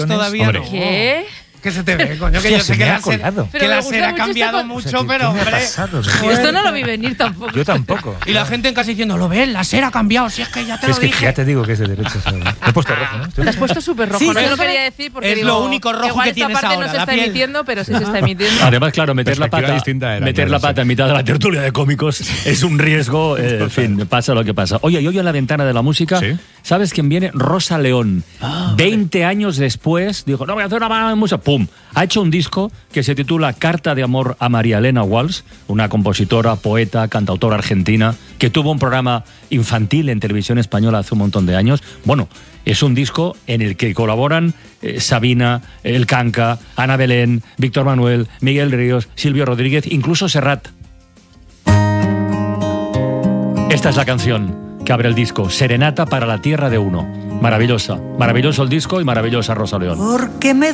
Todavía Hombre. no. ¿Qué? ¿Qué se te ve, coño? Hostia, Que yo se sé que me ha la SER, colado. Pero que me la gusta SER ha mucho cambiado esta mucho, O sea, ¿qué pero me ha hombre. pasado? Yo esto no lo vi venir tampoco. Yo tampoco. Y la gente en casa diciendo, ¿lo ves? La SER ha cambiado, si es que ya te Es lo que dije. ya te digo que es de derechos. Te he puesto rojo, ¿no? Te has puesto súper rojo. Sí, no sí, te lo sí. quería decir porque Es digo, lo único rojo igual que esta tienes parte ahora, no se la está piel. emitiendo, pero sí se está emitiendo. Además, claro, meter la Perspectiva pata, distinta del meter año, la no sé. pata en mitad de la tertulia de cómicos es un riesgo. En fin, pasa lo que pasa. Oye, y hoy en la ventana de la música, Sí. ¿sabes quién viene? Rosa León. 20 años después, dijo, no voy a hacer una banda de música. ¡Pum! Ha hecho un disco que se titula Carta de amor a María Elena Walsh, una compositora, poeta, cantautora argentina, que tuvo un programa infantil en televisión española hace un montón de años. Bueno, es un disco en el que colaboran Sabina, El Canca, Ana Belén, Víctor Manuel, Miguel Ríos, Silvio Rodríguez, incluso Serrat. Esta es la canción que abre el disco, Serenata para la Tierra de Uno. Maravillosa, maravilloso el disco y maravillosa Rosa León. Porque me